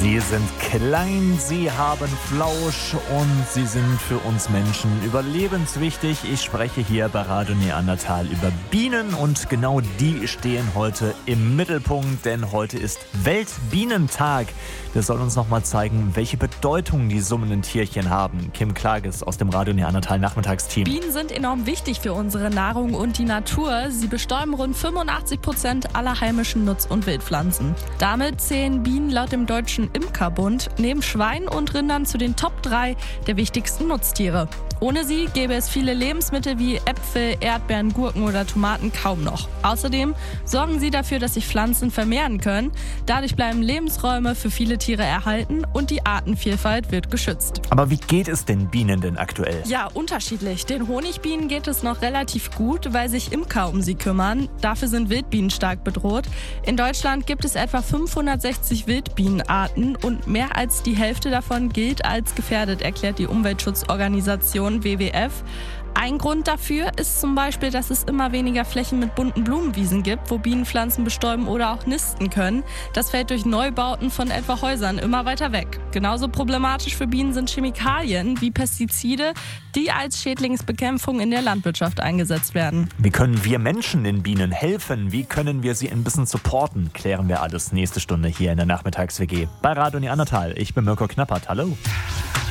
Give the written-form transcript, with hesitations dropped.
Sie sind klein, sie haben Flausch und sie sind für uns Menschen überlebenswichtig. Ich spreche hier bei Radio Neandertal über Bienen und genau die stehen heute im Mittelpunkt, denn heute ist Weltbienentag. Das soll uns nochmal zeigen, welche Bedeutung die summenden Tierchen haben. Kim Klages aus dem Radio Neandertal Nachmittagsteam. Bienen sind enorm wichtig für unsere Nahrung und die Natur. Sie bestäuben rund 85% aller heimischen Nutz- und Wildpflanzen. Damit zählen Bienen laut dem Deutschen Imkerbund neben Schweinen und Rindern zu den Top 3 der wichtigsten Nutztiere. Ohne sie gäbe es viele Lebensmittel wie Äpfel, Erdbeeren, Gurken oder Tomaten kaum noch. Außerdem sorgen sie dafür, dass sich Pflanzen vermehren können. Dadurch bleiben Lebensräume für viele Tiere erhalten und die Artenvielfalt wird geschützt. Aber wie geht es den Bienen denn aktuell? Ja, unterschiedlich. Den Honigbienen geht es noch relativ gut, weil sich Imker um sie kümmern. Dafür sind Wildbienen stark bedroht. In Deutschland gibt es etwa 560 Wildbienenarten und mehr als die Hälfte davon gilt als gefährdet, erklärt die Umweltschutzorganisation WWF. Ein Grund dafür ist zum Beispiel, dass es immer weniger Flächen mit bunten Blumenwiesen gibt, wo Bienen Pflanzen bestäuben oder auch nisten können. Das fällt durch Neubauten von etwa Häusern immer weiter weg. Genauso problematisch für Bienen sind Chemikalien wie Pestizide, die als Schädlingsbekämpfung in der Landwirtschaft eingesetzt werden. Wie können wir Menschen den Bienen helfen? Wie können wir sie ein bisschen supporten? Klären wir alles nächste Stunde hier in der Nachmittags-WG bei Radio Neandertal. Ich bin Mirko Knappert. Hallo.